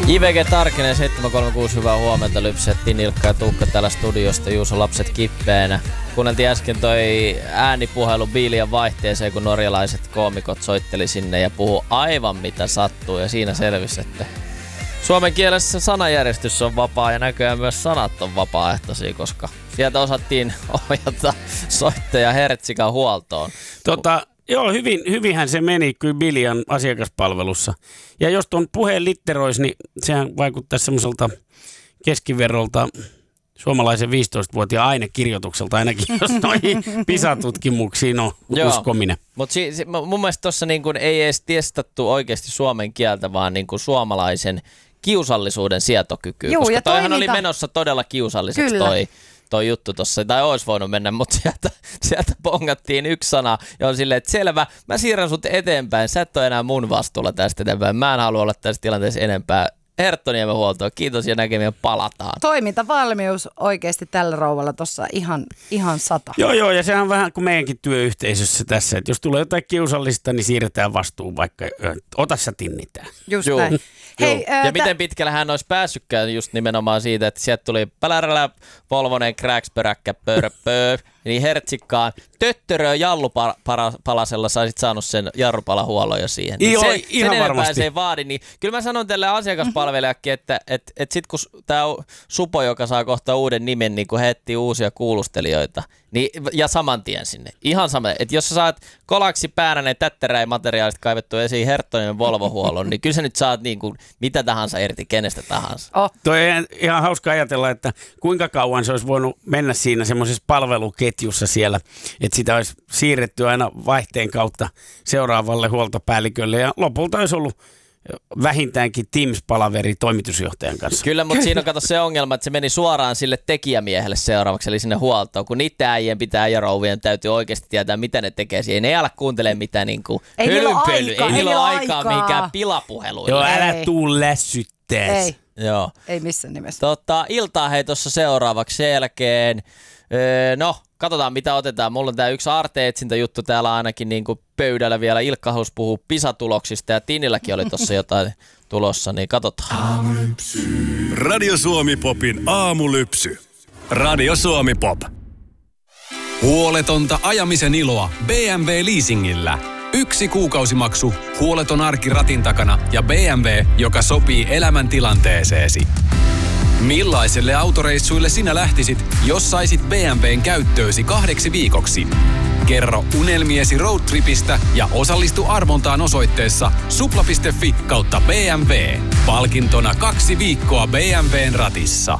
JVG Tarkinen 736, hyvää huomenta. Lypsettiin Ilkka ja Tuukka täällä studiosta, Juuso lapset kippeenä. Kuunneltiin äsken toi äänipuhelu biilien vaihteeseen, kun norjalaiset koomikot soitteli sinne ja puhu aivan mitä sattuu. Ja siinä selvisi, että suomen kielessä sanajärjestys on vapaa ja näköjään myös sanat on vapaaehtoisia, koska sieltä osattiin ohjata soittaja Hertsikan huoltoon. Joo, hyvinhän se meni kyllä Biljan asiakaspalvelussa. Ja jos tuon puheen litteroisi, niin sehän vaikuttaisi semmoiselta keskiverrolta suomalaisen 15-vuotiaan ainekirjoitukselta ainakin, jos noihin PISA-tutkimuksiin on uskominen. Mutta mun mielestä tuossa niin ei edes testattu oikeasti suomen kieltä, vaan niin kuin suomalaisen kiusallisuuden sietokyky. Juu, koska toihan oli menossa todella kiusalliseksi toi juttu tossa, tai olisi voinut mennä, mutta sieltä bongattiin yksi sana, ja on silleen, että selvä, mä siirrän sut eteenpäin, sä et ole enää mun vastuulla tästä eteenpäin, mä en halua olla tässä tilanteessa enempää. Herttoniemen huoltoa, kiitos ja näkemiä, palataan. Toimintavalmius oikeasti tällä rouvalla tuossa ihan 100. Joo, ja sehän on vähän kuin meidänkin työyhteisössä tässä, että jos tulee jotain kiusallista, niin siirretään vastuun vaikka, ota sä tinnitään. Just näin. Hei, ja miten pitkällä hän olisi päässytkään just nimenomaan siitä, että sieltä tuli Pälärälä, Volvonen, Kräksperäkkä, pörppö, niin Hertsikkaan, töttöröä jallupalasella saisit saanut sen jarrupalahuollon jo siihen. Niin Joo, sen ihan varmasti. Se ei vaadi, niin kyllä mä sanon tälle asiakaspalvelijakin, että sit kun tää Supo, joka saa kohta uuden nimen, niin kun he etsii uusia kuulustelijoita, niin, ja saman tien sinne. Ihan sama, että jos sä saat kolaksi päänä ne tätteräimateriaalit kaivettu esiin Herttoniemen Volvo-huollon, niin kyllä sä nyt saat niin kuin mitä tahansa irti kenestä tahansa. Toi on ihan hauska ajatella, että kuinka kauan se olisi voinut mennä siinä semmoisessa palveluketjussa siellä, että sitä olisi siirretty aina vaihteen kautta seuraavalle huoltopäällikölle ja lopulta olisi ollut vähintäänkin Teams-palaveri toimitusjohtajan kanssa. Kyllä, mutta siinä on kato se ongelma, että se meni suoraan sille tekijämiehelle seuraavaksi, eli sinne huoltoon, kun niiden äijien pitää ja rouvien täytyy oikeasti tietää, mitä ne tekee siihen. Ei ne ala kuuntelemaan mitään niin kuin hölynpölyä. Ei niillä ole aikaa mihinkään pilapuheluille. Joo, älä tuu lässyttäisi. Ei. Joo. Ei missään nimessä. Iltaa hei tuossa seuraavaksi sen jälkeen. No, katsotaan mitä otetaan. Mulla on tää yksi aarteetsintä juttu täällä ainakin niin kuin pöydällä vielä. Ilkka halusi puhua PISA-tuloksista ja Tinilläkin oli tuossa jotain tulossa, niin katsotaan. Aamulypsy. Radio Suomi Popin aamulypsy. Radio Suomi Pop. Huoletonta ajamisen iloa BMW Leasingillä. 1 kuukausimaksu, huoleton arki ratin takana ja BMW, joka sopii elämäntilanteeseesi. Millaiselle autoreissuille sinä lähtisit, jos saisit BMWn käyttöösi 2 viikoksi? Kerro unelmiesi roadtripistä ja osallistu arvontaan osoitteessa supla.fi/BMW. Palkintona 2 viikkoa BMWn ratissa.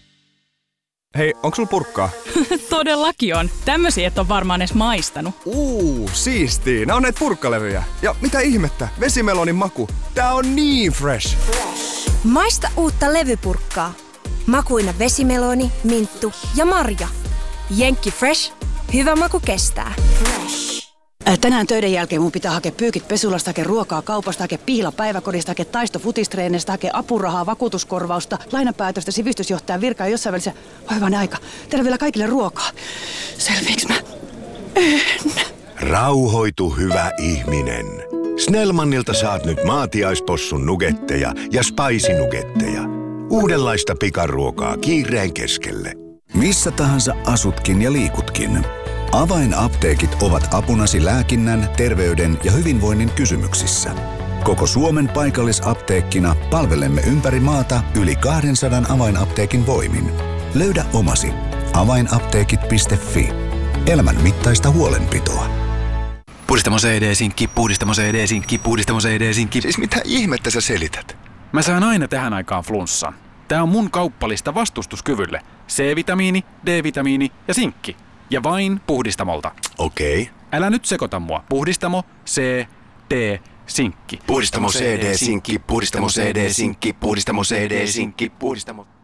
Hei, onks sulla purkkaa? Todellakin on. Tämmösiä et on varmaan edes maistanut. Siistii. Nää on näitä purkkalevyjä. Ja mitä ihmettä? Vesimelonin maku. Tää on niin fresh. Maista uutta levypurkkaa. Makuina vesimeloni, minttu ja marja. Jenkki Fresh. Hyvä maku kestää. Tänään töiden jälkeen mun pitää hakea pyykit pesulasta, hakea ruokaa kaupasta, hakea pihla päiväkodista, hakea taisto futistreenistä, hakea apurahaa, vakuutuskorvausta, lainapäätöstä, sivistysjohtajan virkaa ja jossain välissä. Hyvänen aika. Tehdään vielä kaikille ruokaa. Selviiks mä? En. Rauhoitu hyvä ihminen. Snellmanilta saat nyt maatiaispossun nugetteja ja spicy-nugetteja. Uudenlaista pikaruokaa kiireen keskelle. Missä tahansa asutkin ja liikutkin. Avainapteekit ovat apunasi lääkinnän, terveyden ja hyvinvoinnin kysymyksissä. Koko Suomen paikallisapteekkina palvelemme ympäri maata yli 200 avainapteekin voimin. Löydä omasi. Avainapteekit.fi. Elämän mittaista huolenpitoa. Puhdistamo CD-sinkki, puhdistamo CD-sinkki, puhdistamo CD-sinkki. Siis mitä ihmettä sä selität? Mä saan aina tähän aikaan flunssan. Tää on mun kauppalista vastustuskyvylle. C-vitamiini, D-vitamiini ja sinkki. Ja vain Puhdistamolta. Okei. Älä nyt sekoita mua. Puhdistamo, C, D, sinkki. Puhdistamo CD-sinkki, puhdistamo CD-sinkki, puhdistamo CD-sinkki, puhdistamo...